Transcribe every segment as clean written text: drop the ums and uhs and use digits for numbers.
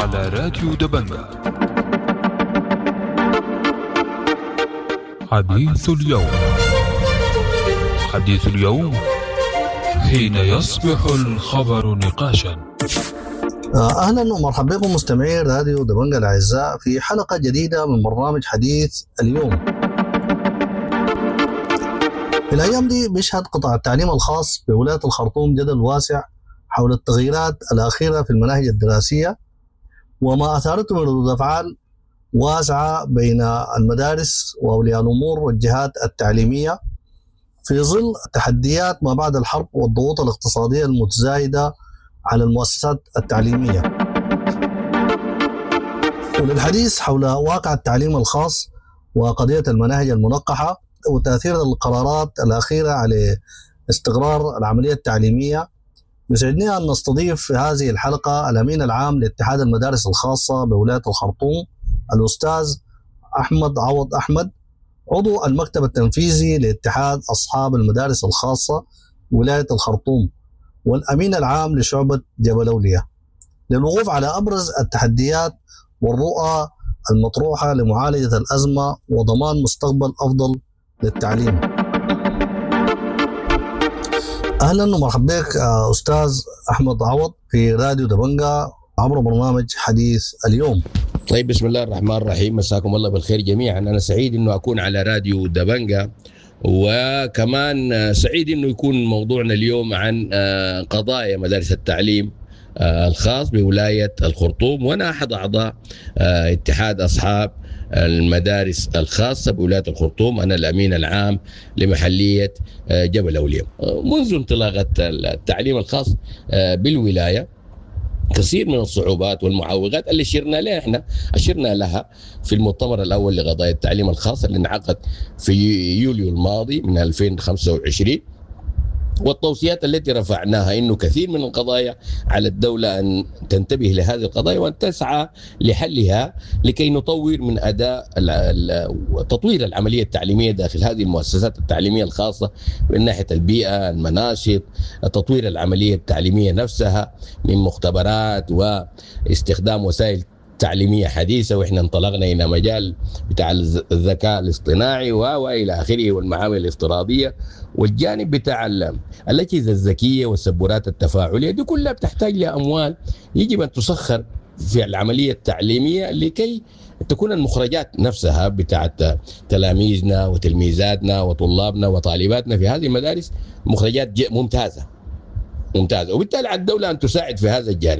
على راديو دبنجة. حديث اليوم. حديث اليوم حين يصبح الخبر نقاشا. أهلا ومرحبا بكم مستمعي راديو دبنجة الأعزاء في حلقة جديدة من برنامج حديث اليوم. في الأيام دي بيشهد قطاع التعليم الخاص بولاية الخرطوم جدل واسع حول التغييرات الأخيرة في المناهج الدراسية وما أثارته من ردود أفعال واسعة بين المدارس وأولياء الأمور والجهات التعليمية في ظل تحديات ما بعد الحرب والضغوط الاقتصادية المتزايدة على المؤسسات التعليمية. وللحديث حول واقع التعليم الخاص وقضية المناهج المنقحة وتأثير القرارات الأخيرة على استقرار العملية التعليمية، يسعدني أن نستضيف في هذه الحلقة الأمين العام لاتحاد المدارس الخاصة بولاية الخرطوم الأستاذ أحمد عوض أحمد، عضو المكتب التنفيذي لاتحاد أصحاب المدارس الخاصة بولاية الخرطوم والأمين العام لشعبة جبل أولياء، للوقوف على أبرز التحديات والرؤى المطروحة لمعالجة الأزمة وضمان مستقبل أفضل للتعليم. أهلا ومرحبا بك أستاذ أحمد عوض في راديو دبنجة عبر برنامج حديث اليوم. طيب، بسم الله الرحمن الرحيم، مساكم الله بالخير جميعا. أنا سعيد أنه أكون على راديو دبنجة، وكمان سعيد أنه يكون موضوعنا اليوم عن قضايا مدارس التعليم الخاص بولاية الخرطوم، وأنا أحد أعضاء اتحاد أصحاب المدارس الخاصة بولاية الخرطوم. أنا الأمين العام لمحلية جبل أولياء. منذ انطلاقة التعليم الخاص بالولاية كثير من الصعوبات والمعوقات اللي أشرنا لها في المؤتمر الأول لقضايا التعليم الخاص اللي انعقد في يوليو الماضي من 2025، والتوصيات التي رفعناها إنه كثير من القضايا على الدولة أن تنتبه لهذه القضايا وأن تسعى لحلها لكي نطور من أداء تطوير العملية التعليمية داخل هذه المؤسسات التعليمية الخاصة من ناحية البيئة، المناشط، تطوير العملية التعليمية نفسها من مختبرات واستخدام وسائل تعليمية حديثة. وإحنا انطلقنا إلى مجال بتاع الذكاء الاصطناعي وإلى آخره والمعامل الافتراضية، والجانب بتاع الأجهزة الذكية والسبورات التفاعلية، دي كلها بتحتاج لأموال يجب أن تسخر في العملية التعليمية لكي تكون المخرجات نفسها بتاعت تلاميذنا وتلميذاتنا وطلابنا وطالباتنا في هذه المدارس مخرجات ممتازة. وبالتالي على الدولة أن تساعد في هذا الجانب.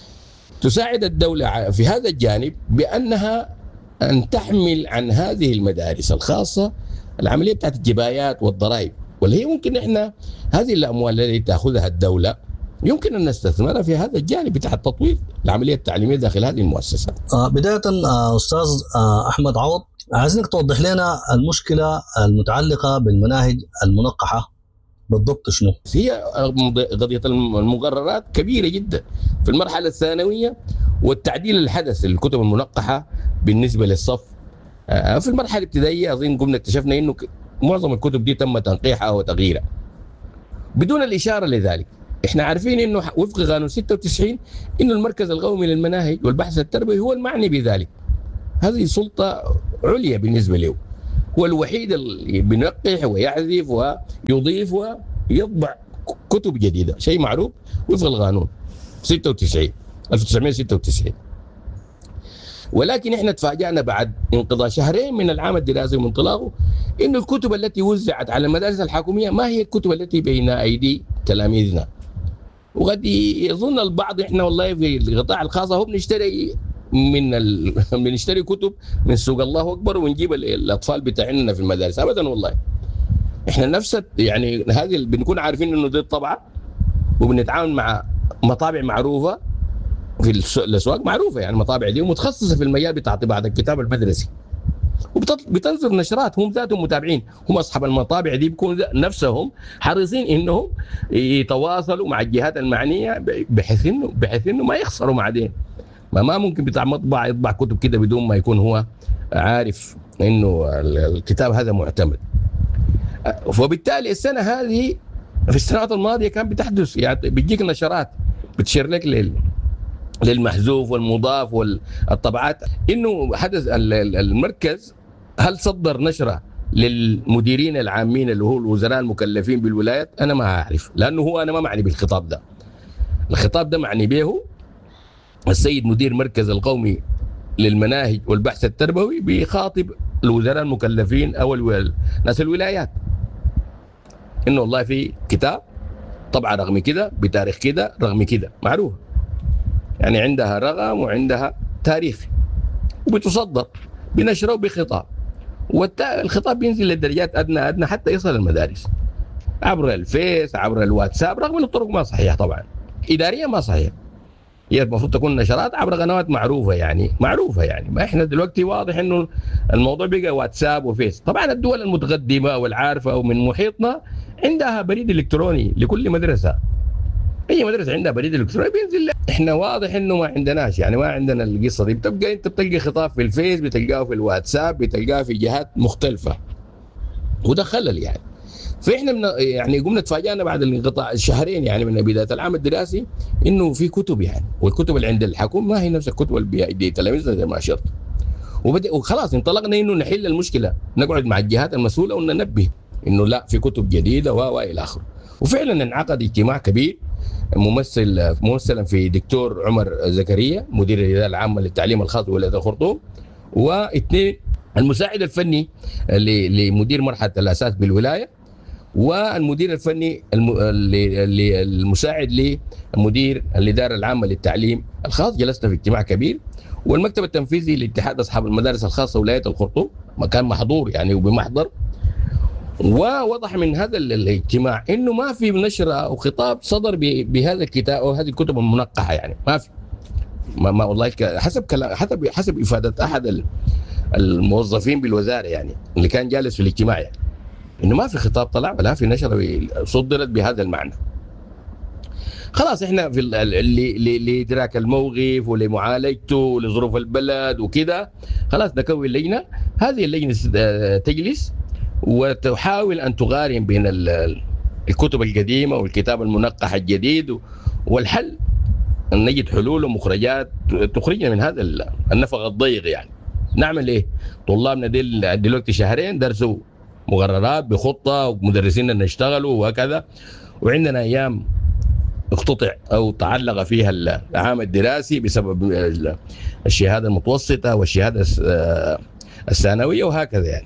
تساعد الدولة في هذا الجانب بأنها أن تحمل عن هذه المدارس الخاصة العملية بتاعت الجبايات والضرائب، واللي هي ممكن إحنا هذه الأموال التي تأخذها الدولة يمكن أن نستثمرها في هذا الجانب بتاع التطوير العملية التعليمية داخل هذه المؤسسات. بداية أستاذ أحمد عوض، عايزينك توضح لنا المشكلة المتعلقة بالمناهج المنقحة بالضبط شنو؟ هي قضية المقررات كبيرة جدا في المرحلة الثانوية، والتعديل الحدث للكتب المنقحة بالنسبة للصف في المرحلة الابتدائية. أظن قمنا اكتشفنا إنه معظم الكتب دي تم تنقيحها وتغييرها بدون الإشارة لذلك. إحنا عارفين إنه وفق قانون 96 إنه المركز القومي للمناهج والبحث التربوي هو المعني بذلك. هذه سلطة عليا بالنسبة له، هو الوحيد اللي بينقح ويعزف ويضيف ويطبع كتب جديدة، شيء معروف وفق القانون 1996. ولكن احنا تفاجأنا بعد انقضاء شهرين من العام الدراسي وانطلاقه إنه الكتب التي وزعت على المدارس الحكومية ما هي الكتب التي بين أيدي تلاميذنا. وقد يظن البعض احنا والله في القطاع الخاص هو بنشتري كتب من سوق الله أكبر ونجيب الأطفال بتاعنا في المدارس. أبدا والله، احنا نفس يعني هذه بنكون عارفين إنه دي الطبعة، وبنتعامل مع مطابع معروفة في الأسواق معروفة، يعني مطابع دي متخصصة في المجال بتاع طباعة الكتاب المدرسي، وبتنظر نشرات. هم ذاتهم متابعين، هم أصحاب المطابع دي بيكونوا نفسهم حريصين إنهم يتواصلوا مع الجهات المعنية بحيث إنه ما يخسروا بعدين. ما ممكن بتاع مطبع يطبع كتب كده بدون ما يكون هو عارف إنه الكتاب هذا معتمد. وبالتالي السنة هذه في السنوات الماضية كان بتحدث، يعني بتجيك نشرات بتشير لك للمحذوف والمضاف والطبعات. انه حدث المركز هل صدر نشره للمديرين العامين اللي هو الوزراء المكلفين بالولايات؟ انا ما اعرف، لانه انا ما معني بالخطاب ده. الخطاب ده معني به السيد مدير مركز القومي للمناهج والبحث التربوي بيخاطب الوزراء المكلفين او ناس الولايات، انه والله في كتاب طبعا رقمي كده بتاريخ كده رقمي كده معروف، يعني عندها رقم وعندها تاريخ وبتصدر بنشره بخطاب، والخطاب بينزل للدرجات ادنى حتى يصل المدارس عبر الفيس عبر الواتساب، رغم ان الطرق ما صحيحه طبعا اداريا ما صحيح. هي المفروض تكون نشرات عبر قنوات معروفه يعني ما احنا دلوقتي واضح انه الموضوع بقى واتساب وفيس. طبعا الدول المتقدمه والعارفه ومن محيطنا عندها بريد الكتروني لكل مدرسه، اي مدرسه عندها بريد الكتروني بينزل. احنا واضح انه ما عندناش، يعني ما عندنا القصه دي. انت بتلقى خطاب في الفيس، بتلقاه في الواتساب، بتلقاه في جهات مختلفه، وده خلل يعني. فاحنا يعني قمنا تفاجئنا بعد الانقطاع الشهرين يعني من بدايه العام الدراسي انه في كتب يعني، والكتب اللي عند الحكومه ما هي نفس الكتب اللي بيدي تلاميذنا زي ما اشرت. وخلاص انطلقنا انه نحل المشكله، نقعد مع الجهات المسؤوله وننبه انه لا في كتب جديده والى اخره. وفعلا انعقد اجتماع كبير ممثلا في دكتور عمر زكريا مدير الاداره العامه للتعليم الخاص بولايه الخرطوم، واثنين المساعد الفني لمدير مرحله الاساس بالولايه، والمدير الفني المساعد لمدير الاداره العامه للتعليم الخاص. جلسنا في اجتماع كبير، والمكتب التنفيذي لاتحاد اصحاب المدارس الخاصه ولايه الخرطوم مكان محظور يعني وبمحضر. ووضح من هذا الاجتماع انه ما في نشر او خطاب صدر بهذا الكتاب او هذه الكتب المنقحه، يعني ما في ما والله حسب افاده احد الموظفين بالوزاره يعني اللي كان جالس في الاجتماع، يعني انه ما في خطاب طلع ولا في نشر صدرت بهذا المعنى. خلاص احنا في لادراك الموقف ولمعالجته ولظروف البلد وكده خلاص نكون لجنه. هذه اللجنه تجلس وتحاول ان تقارن بين الكتب القديمه والكتاب المنقح الجديد، والحل ان نجد حلول ومخرجات تخرجنا من هذا النفق الضيق. يعني نعمل ايه؟ طلابنا دلوقتي شهرين درسوا مقررات بخطه ومدرسيننا نشتغلوا وهكذا، وعندنا ايام اقتطع او تعلق فيها العام الدراسي بسبب الشهاده المتوسطه والشهاده الثانويه وهكذا يعني.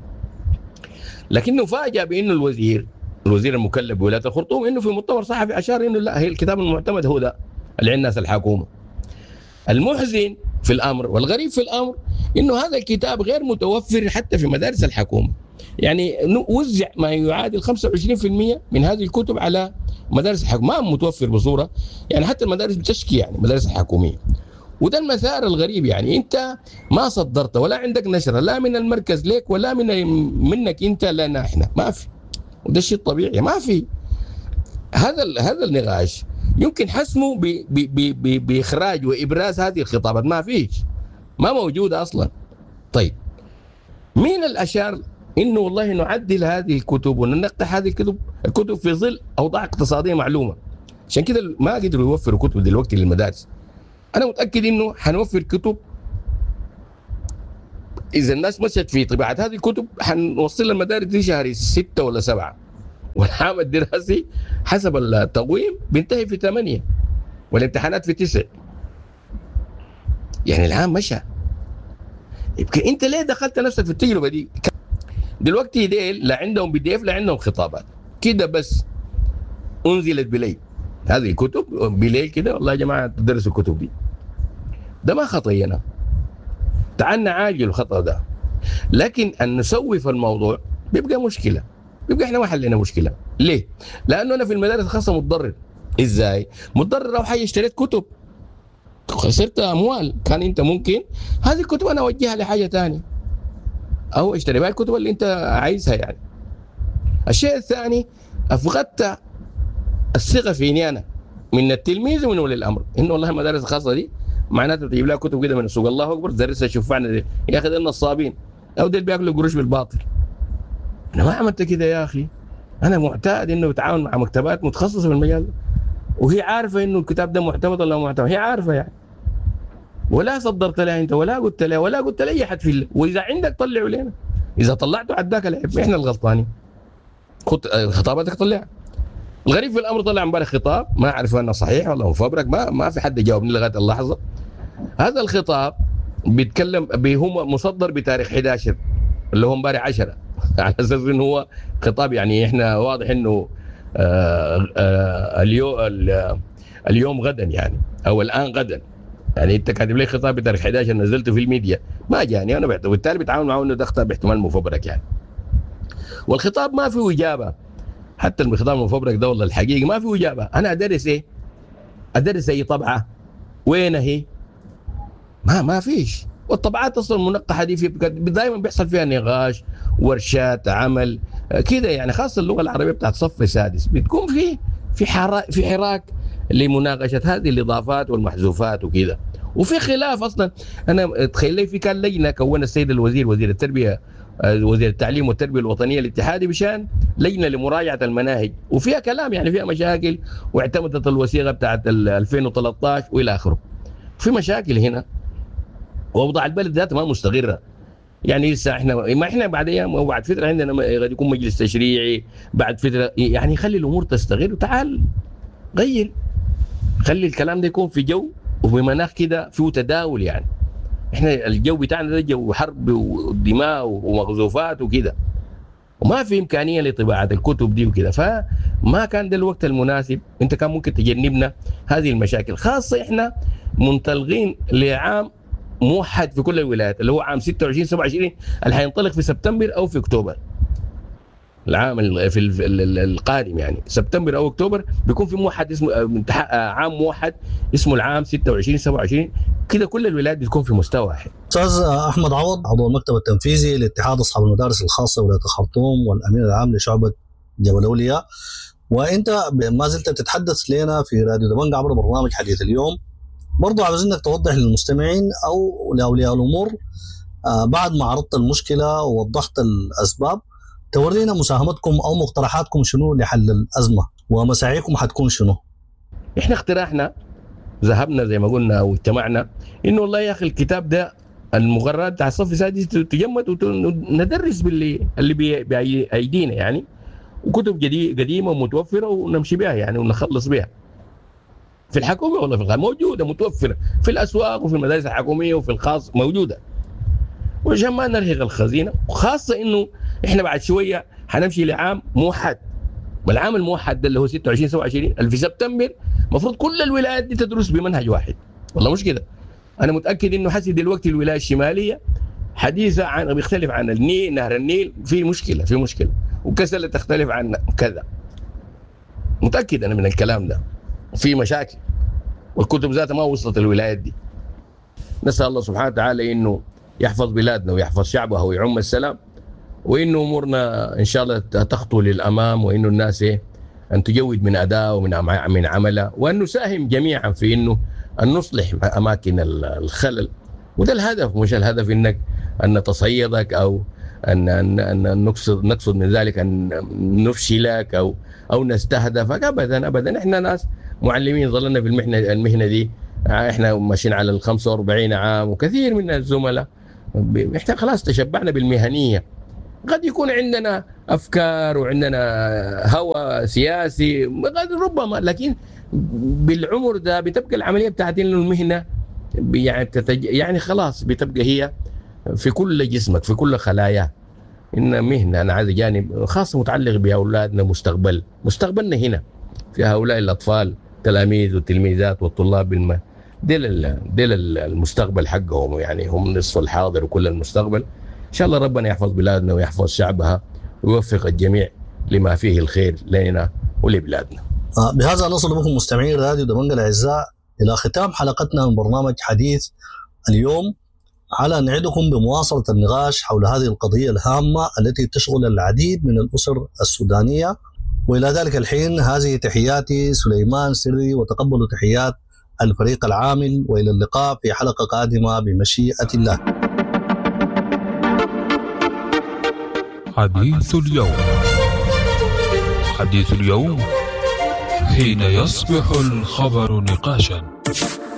لكنه فاجأ بانه الوزير المكلف بولايه الخرطوم انه في مؤتمر صحفي اشار انه لا، هي الكتاب المعتمد هو ده اللي عند ناس الحكومه. المحزن في الامر والغريب في الامر انه هذا الكتاب غير متوفر حتى في مدارس الحكومه، يعني وزع ما يعادل 25% من هذه الكتب على مدارس الحكومه، ما متوفر بصوره يعني حتى المدارس بتشكي يعني المدارس الحكوميه. وده المسار الغريب، يعني انت ما صدرت ولا عندك نشره لا من المركز ليك ولا منك انت لنا احنا، ما في. وده الشيء الطبيعي، ما في. هذا النقاش يمكن حسمه باخراج وابراز هذه الخطابات، ما فيش، ما موجوده اصلا. طيب مين الاشار انه والله نعدل هذه الكتب وننقح هذه الكتب في ظل اوضاع اقتصاديه معلومه؟ عشان كده ما قدروا يوفروا كتب دلوقتي للمدارس. انا متاكد انه حنوفر كتب اذا الناس مشت في طباعه هذه الكتب، حنوصل المدارس دي شهر 6 ولا 7، والعام الدراسي حسب التقويم بينتهي في 8 والامتحانات في 9. يعني العام مشى. يبقى انت ليه دخلت نفسك في التجربه دي؟ دلوقتي ديل لا عندهم PDF لا عندهم خطابات كده، بس انزلت بليل هذه الكتب بليل كده، والله يا جماعه تدرسوا الكتب دي. ده ما خطينا، تعال نعالج الخطأ ده. لكن ان نسوي في الموضوع بيبقى مشكله، بيبقى احنا ما حلينا مشكله. ليه؟ لانه انا في المدارس الخاصه متضرر. ازاي؟ متضرر لو حاجه اشتريت كتب خسرت اموال، كان انت ممكن هذه الكتب انا اوجهها لحاجه ثانيه او اشتري بها الكتب اللي انت عايزها يعني. الشيء الثاني افقدت الثقه فيني انا من التلميذ ومن ولي الامر، انه والله المدارس الخاصه دي معناته تجيب لها كتب كده من السوق، الله اكبر تدرسها شوفعنا دي يا اخي، دول نصابين او دول بياكلوا قروش بالباطل. انا ما عملت كده يا اخي، انا معتاد انه بتعاون مع مكتبات متخصصه في المجال ده، وهي عارفه انه الكتاب ده معتمد ولا معتمد، هي عارفه يعني. ولا صدرت لها انت ولا قلت لها ولا قلت لاي احد واذا عندك طلعوا لنا، اذا طلعته عداك العيب، احنا الغلطانين. خطاباتك طلع. الغريب في الامر طلع امبارح خطاب ما اعرف انه صحيح ولا مفبرك، ما في حد جاوبني لغايه اللحظه. هذا الخطاب بيتكلم هو مصدر بتاريخ 11 اللي هو امبارح 10 على اساس انه هو خطاب يعني احنا واضح انه اليوم غدا يعني او الان غدا، يعني انت كاتب لي خطاب بتاريخ 11 نزلته في الميديا ما جاني انا بعته، وبالتالي بتعامل معه انه ده خطاب باحتمال مفبرك يعني. والخطاب ما فيه اجابه، حتى الخطاب المفبرك ده والله الحقيقي ما فيه اجابه. انا ادرس ايه؟ ادرس اي طبعه؟ وين هي؟ ما فيش. والطبعات اصلا المنقحه دي دائما بيحصل فيها نقاش، ورشات عمل كده يعني، خاصه اللغه العربيه بتاعت صف سادس بتكون في حراك لمناقشه هذه الاضافات والمحذوفات وكده، وفي خلاف اصلا. انا تخيل لي في كان لجنه كون السيد الوزير وزير التربيه وزير التعليم والتربيه الوطنيه الاتحادي بشان لجنه لمراجعه المناهج، وفيها كلام يعني فيها مشاكل، واعتمدت الوثيقه بتاعت 2013 والى اخره. في مشاكل هنا، واوضاع البلد ذاتها ما مستقره يعني. لسه احنا بعد ايام وبعد فتره عندنا قد يكون مجلس تشريعي، بعد فتره يعني خلي الامور تستقر وتعال غير، خلي الكلام ده يكون في جو وبمناخ كده فيه تداول يعني. احنا الجو بتاعنا ده جو حرب ودماء ومغزوفات وكده، وما في امكانيه لطباعه الكتب دي وكده، فما كان ده الوقت المناسب. انت كان ممكن تجنبنا هذه المشاكل، خاصه احنا منطلقين لعام موحد في كل الولايات اللي هو عام 26 27 اللي حينطلق في سبتمبر او في اكتوبر العام في القادم يعني، سبتمبر او اكتوبر بيكون في موحد اسمه عام موحد اسمه العام 26 27 كده، كل الولايات بتكون في مستوى واحد. استاذ احمد عوض، عضو المكتب التنفيذي لاتحاد اصحاب المدارس الخاصه ولايه الخرطوم والامين العام لشعبه جبل اولياء، وانت ما زلت تتحدث لنا في راديو دبنجة عبر برنامج حديث اليوم. برضو عاوزينك توضح للمستمعين او لاولياء الامور بعد ما عرضت المشكله ووضحت الاسباب، تورينا مساهمتكم او مقترحاتكم شنو لحل الازمه، ومساعيكم حتكون شنو؟ احنا اقتراحنا ذهبنا زي ما قلنا واجتمعنا انه والله يا اخي الكتاب ده المقررات بتاع الصف السادس تجمد وندرس اللي بايدينا يعني، وكتب قديمه ومتوفره ونمشي بها يعني ونخلص بها. في الحكومه والله في الخاص موجوده متوفره، في الاسواق وفي المدارس الحكوميه وفي الخاص موجوده، وعشان ما نرهق الخزينه، وخاصه انه احنا بعد شويه حنمشي لعام موحد، والعام الموحد ده اللي هو 26 27 اللي في سبتمبر المفروض كل الولايات دي تدرس بمنهج واحد. والله مش كده، انا متاكد انه حسي دلوقتي الولايه الشماليه حديثه عن بيختلف عن النيل، نهر النيل في مشكله وكسله تختلف عن كذا، متاكد انا من الكلام ده، في مشاكل والكتب ذاتها ما وصلت الولايات دي. نسال الله سبحانه وتعالى انه يحفظ بلادنا ويحفظ شعبها ويعم السلام، وانه امورنا ان شاء الله تخطو للامام، وانه الناس ان تجود من اداء ومن عملها، وان نساهم جميعا في انه ان نصلح اماكن الخلل. وده الهدف، مش الهدف انك ان نتصيدك او ان نقصد من ذلك ان نفشلك او نستهدفك، ابدا. احنا ناس معلمين ظلنا في المهنه دي، احنا ماشيين على ال 45 عام، وكثير من الزملاء احنا خلاص تشبعنا بالمهنيه. قد يكون عندنا افكار وعندنا هوى سياسي قد ربما، لكن بالعمر ده بتبقى العمليه بتاعت انه المهنه يعني خلاص بتبقى هي في كل جسمك في كل خلايا. ان مهنه انا عايز جانب خاص متعلق باولادنا، مستقبلنا هنا في هؤلاء الاطفال، تلاميذ والتلميذات والطلاب ديل المستقبل حقهم يعني، هم نصف الحاضر وكل المستقبل. ان شاء الله ربنا يحفظ بلادنا ويحفظ شعبها ويوفق الجميع لما فيه الخير لنا ولبلادنا. بهذا نصل بكم مستمعين راديو دبنجة الاعزاء الى ختام حلقتنا من برنامج حديث اليوم، على ان نعدكم بمواصله النقاش حول هذه القضيه الهامه التي تشغل العديد من الاسر السودانيه. والى ذلك الحين هذه تحياتي سليمان سري، وتقبلوا تحيات الفريق العامل، والى اللقاء في حلقه قادمه بمشيئه الله. حديث اليوم. حديث اليوم حين يصبح الخبر نقاشا.